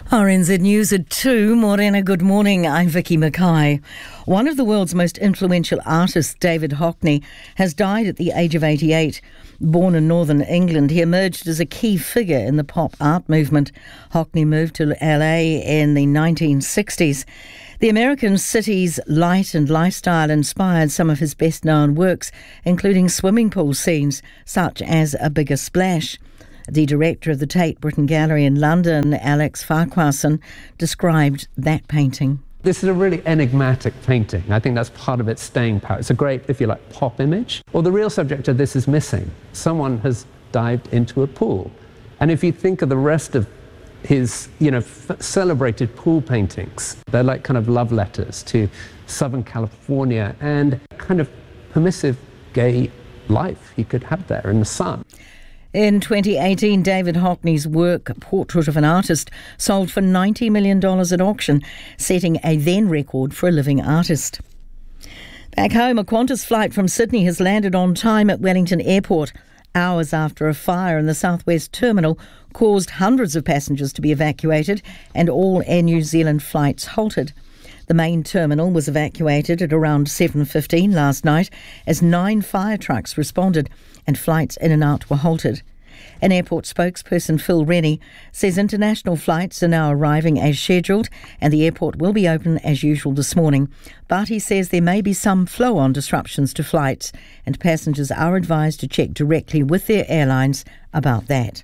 RNZ News at 2. Morena, good morning. I'm Vicky Mackay. One of the world's most influential artists, David Hockney, has died at the age of 88. Born in northern England, he emerged as a key figure in the pop art movement. Hockney moved to LA in the 1960s. The American city's light and lifestyle inspired some of his best-known works, including swimming pool scenes, such as A Bigger Splash. The director of the Tate Britain Gallery in London, Alex Farquharson, described that painting. This is a really enigmatic painting. I think that's part of its staying power. It's a great, if you like, pop image. Well, the real subject of this is missing. Someone has dived into a pool. And if you think of the rest of his, celebrated pool paintings, they're like kind of love letters to Southern California and kind of permissive gay life he could have there in the sun. In 2018, David Hockney's work, Portrait of an Artist, sold for $90 million at auction, setting a then record for a living artist. Back home, a Qantas flight from Sydney has landed on time at Wellington Airport, hours after a fire in the southwest terminal caused hundreds of passengers to be evacuated and all Air New Zealand flights halted. The main terminal was evacuated at around 7:15 last night as 9 fire trucks responded and flights in and out were halted. An airport spokesperson, Phil Rennie, says international flights are now arriving as scheduled and the airport will be open as usual this morning. But he says there may be some flow-on disruptions to flights and passengers are advised to check directly with their airlines about that.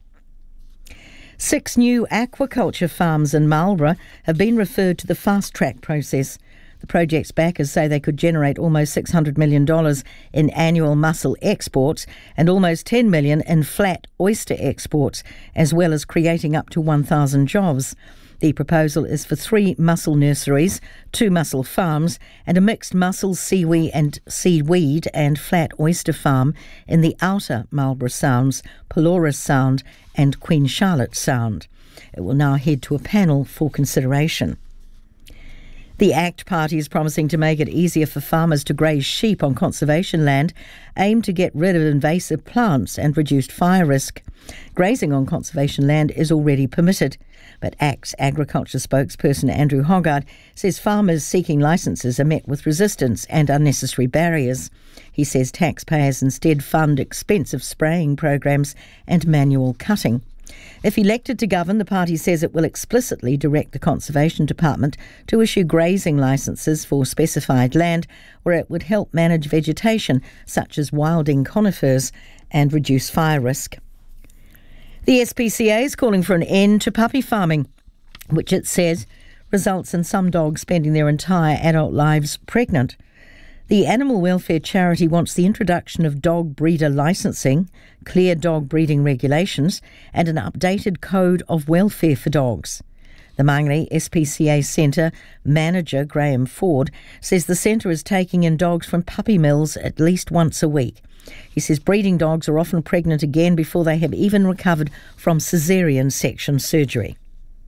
6 new aquaculture farms in Marlborough have been referred to the fast-track process. The project's backers say they could generate almost $600 million in annual mussel exports and almost $10 million in flat oyster exports, as well as creating up to 1,000 jobs. The proposal is for 3 mussel nurseries, 2 mussel farms and a mixed mussel, seaweed and flat oyster farm in the outer Marlborough Sounds, Pelorus Sound and Queen Charlotte Sound. It will now head to a panel for consideration. The ACT Party is promising to make it easier for farmers to graze sheep on conservation land, aimed to get rid of invasive plants and reduced fire risk. Grazing on conservation land is already permitted, but ACT's agriculture spokesperson Andrew Hoggard says farmers seeking licences are met with resistance and unnecessary barriers. He says taxpayers instead fund expensive spraying programs and manual cutting. If elected to govern, the party says it will explicitly direct the Conservation Department to issue grazing licences for specified land where it would help manage vegetation such as wilding conifers and reduce fire risk. The SPCA is calling for an end to puppy farming, which it says results in some dogs spending their entire adult lives pregnant. The animal welfare charity wants the introduction of dog breeder licensing, clear dog breeding regulations and an updated code of welfare for dogs. The Mangere SPCA Centre manager Graham Ford says the centre is taking in dogs from puppy mills at least once a week. He says breeding dogs are often pregnant again before they have even recovered from caesarean section surgery.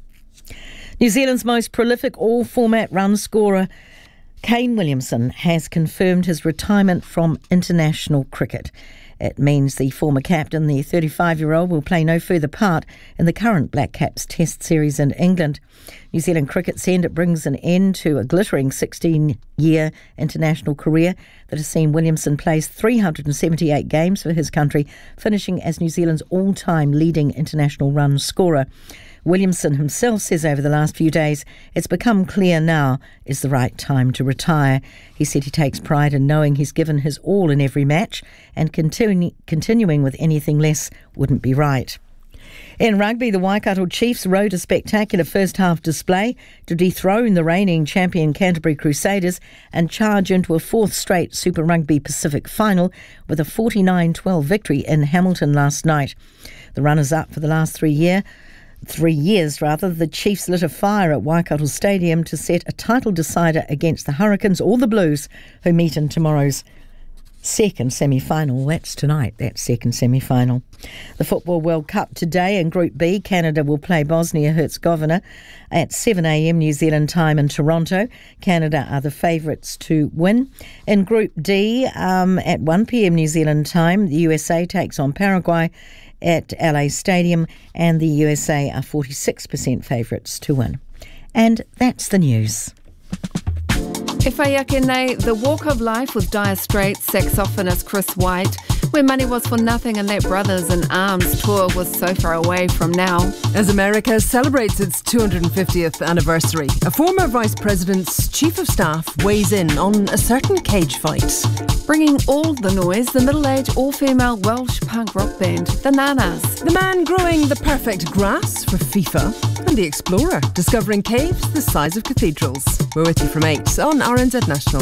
New Zealand's most prolific all-format run scorer Kane Williamson has confirmed his retirement from international cricket. It means the former captain, the 35-year-old, will play no further part in the current Black Caps Test series in England. New Zealand Cricket said it brings an end to a glittering 16-year international career that has seen Williamson place 378 games for his country, finishing as New Zealand's all-time leading international run scorer. Williamson himself says over the last few days it's become clear now is the right time to retire. He said he takes pride in knowing he's given his all in every match and continuing with anything less wouldn't be right. In rugby, the Waikato Chiefs rode a spectacular first-half display to dethrone the reigning champion Canterbury Crusaders and charge into a 4th straight Super Rugby Pacific final with a 49-12 victory in Hamilton last night. The runners-up for the last 3 years, the Chiefs lit a fire at Waikato Stadium to set a title decider against the Hurricanes or the Blues, who meet in tomorrow's second semi-final. That's tonight, that second semi-final. The Football World Cup today in Group B. Canada will play Bosnia-Herzegovina at 7 a.m. New Zealand time in Toronto. Canada are the favourites to win. In Group D, at 1 p.m. New Zealand time, the USA takes on Paraguay. at LA Stadium, and the USA are 46% favourites to win. And that's the news. E whai ake nei, The Walk of Life with Dire Straits saxophonist Chris White, Where Money Was for Nothing and That Brothers in Arms tour was so far away from now. As America celebrates its 250th anniversary, a former Vice President's Chief of Staff weighs in on a certain cage fight. Bringing all the noise, the middle-aged all-female Welsh punk rock band, The Nanas. The man growing the perfect grass for FIFA, and the explorer discovering caves the size of cathedrals. We're with you from 8 on RNZ National.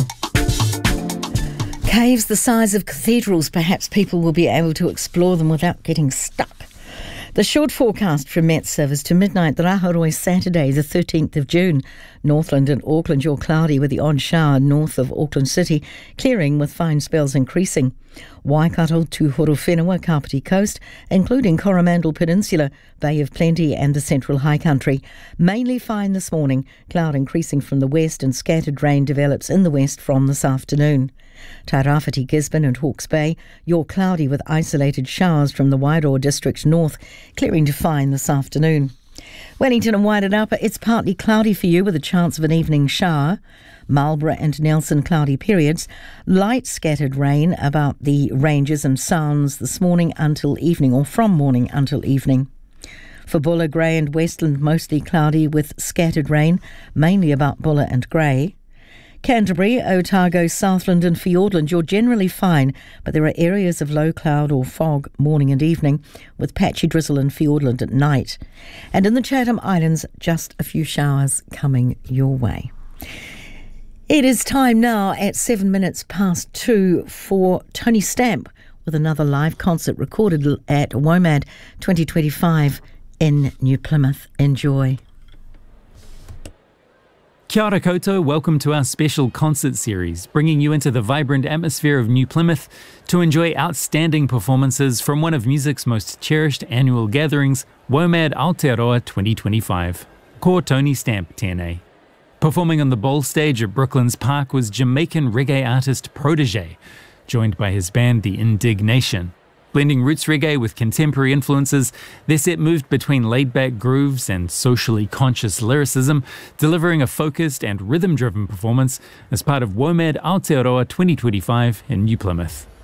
Caves the size of cathedrals, perhaps people will be able to explore them without getting stuck. The short forecast from Met Service to midnight, the Raharoi Saturday, the 13th of June. Northland and Auckland, you're cloudy with the odd shower north of Auckland City, clearing with fine spells increasing. Waikato to Horowhenua, Kapiti Coast, including Coromandel Peninsula, Bay of Plenty and the Central High Country. Mainly fine this morning, cloud increasing from the west and scattered rain develops in the west from this afternoon. Tairāwhiti, Gisborne and Hawke's Bay, you're cloudy with isolated showers from the Wairoa district north, clearing to fine this afternoon. Wellington and Wairarapa, it's partly cloudy for you with a chance of an evening shower. Marlborough and Nelson, cloudy periods. Light scattered rain about the ranges and sounds this morning until evening, or from morning until evening. For Bulla, Grey and Westland, mostly cloudy with scattered rain, mainly about Bulla and Grey. Canterbury, Otago, Southland and Fiordland, you're generally fine, but there are areas of low cloud or fog morning and evening, with patchy drizzle in Fiordland at night. And in the Chatham Islands, just a few showers coming your way. It is time now at 2:07 for Tony Stamp with another live concert recorded at WOMAD 2025 in New Plymouth. Enjoy. Kia ora koutou, welcome to our special concert series, bringing you into the vibrant atmosphere of New Plymouth to enjoy outstanding performances from one of music's most cherished annual gatherings, WOMAD Aotearoa 2025. Ko Tony Stamp tēnei. Performing on the bowl stage at Brooklands Park was Jamaican reggae artist Protege, joined by his band The Indignation. Blending roots reggae with contemporary influences, their set moved between laid-back grooves and socially conscious lyricism, delivering a focused and rhythm-driven performance as part of WOMAD Aotearoa 2025 in New Plymouth.